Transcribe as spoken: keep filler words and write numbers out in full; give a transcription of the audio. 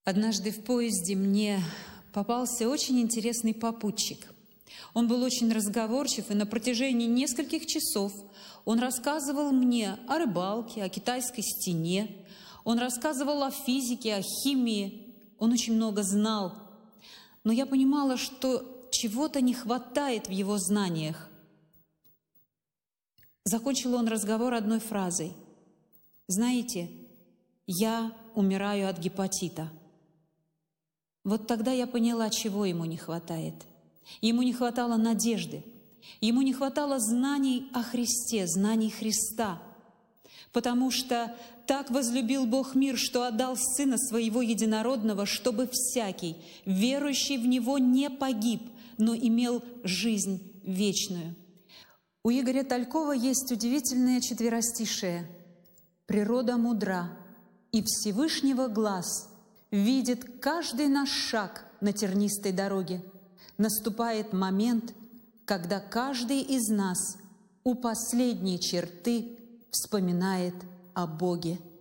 Однажды в поезде мне попался очень интересный попутчик. Он был очень разговорчив, и на протяжении нескольких часов он рассказывал мне о рыбалке, о китайской стене, он рассказывал о физике, о химии. Он очень много знал, но я понимала, что чего-то не хватает в его знаниях. Закончил он разговор одной фразой: «Знаете, я умираю от гепатита». Вот тогда я поняла, чего ему не хватает. Ему не хватало надежды, ему не хватало знаний о Христе, знаний Христа, потому что так возлюбил Бог мир, что отдал Сына Своего Единородного, чтобы всякий, верующий в Него, не погиб, но имел жизнь вечную. У Игоря Талькова есть удивительное четверостишее: «Природа мудра, и Всевышнего глаз видит каждый наш шаг на тернистой дороге. Наступает момент, когда каждый из нас у последней черты вспоминает о Боге».